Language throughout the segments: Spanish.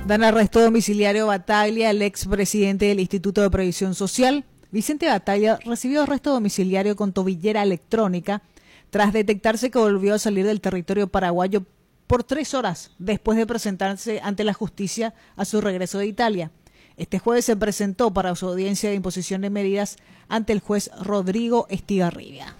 Dan arresto domiciliario a Battaglia, el expresidente del Instituto de Previsión Social. Vicente Battaglia recibió arresto domiciliario con tobillera electrónica tras detectarse que volvió a salir del territorio paraguayo por 3 horas después de presentarse ante la justicia a su regreso de Italia. Este jueves se presentó para su audiencia de imposición de medidas ante el juez Rodrigo Estigarribia.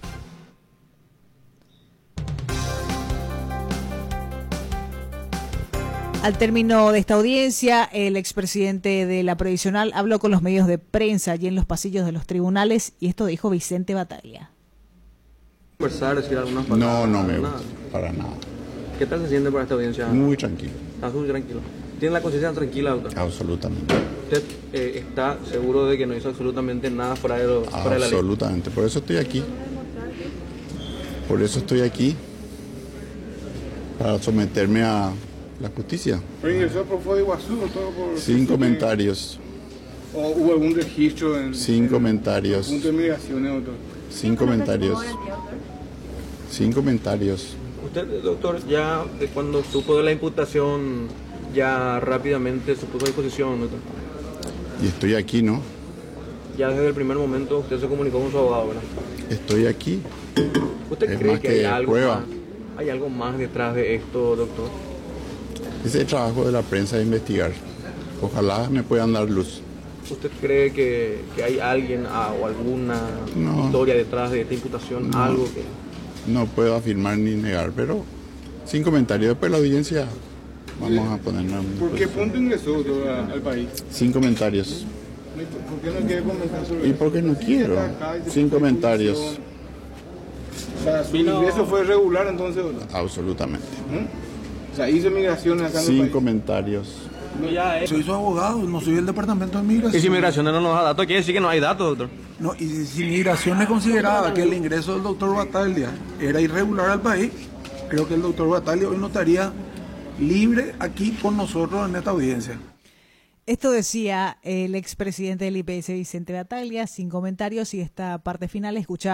Al término de esta audiencia, el expresidente de la Previsional habló con los medios de prensa allí en los pasillos de los tribunales y esto dijo Vicente Battaglia. ¿Conversar, decir algunas palabras? No me gusta, para nada. ¿Qué tal se siente por esta audiencia? Muy tranquilo. Está muy tranquilo. ¿Tiene la conciencia tranquila, doctor? Absolutamente. ¿Usted está seguro de que no hizo absolutamente nada fuera de la ley? Absolutamente. Por eso estoy aquí. Por eso estoy aquí. Para someterme a la justicia. ¿Pero ingresó por Foz de Iguazú o todo por...? Sin comentarios. ¿O hubo algún registro en...? Sin comentarios. Punto de migraciones, doctor. Sin comentarios. Sin comentarios. Usted, doctor, ya cuando supo de la imputación, ya rápidamente se puso a disposición, doctor. Y estoy aquí, ¿no? Ya desde el primer momento usted se comunicó con su abogado, ¿verdad? Estoy aquí. ¿Usted Es cree más que que hay prueba. hay algo más detrás de esto, doctor? Ese es el trabajo de la prensa de investigar. Ojalá me puedan dar luz. ¿Usted cree que hay alguien o alguna historia detrás de esta imputación? No. Algo que... No puedo afirmar ni negar, pero sin comentarios. Después la audiencia vamos a ponernos... ¿Por qué punto ingresó, doctor, al país? Sin comentarios. ¿Por qué no quiere comentar sobre eso? ¿Y por qué no quiero? Sin comentarios. O sea, su ingreso fue regular entonces, doctor. Absolutamente. O sea, hizo migraciones acá en el Sin país. comentarios. Soy su abogado, no soy el departamento de migración. ¿Y si migración no nos da datos? ¿Quiere decir que no hay datos, doctor? No, y si migración le consideraba que el ingreso del doctor Battaglia era irregular al país, creo que el doctor Battaglia hoy no estaría libre aquí con nosotros en esta audiencia. Esto decía el expresidente del IPS, Vicente Battaglia, sin comentarios, y esta parte final escuchaba.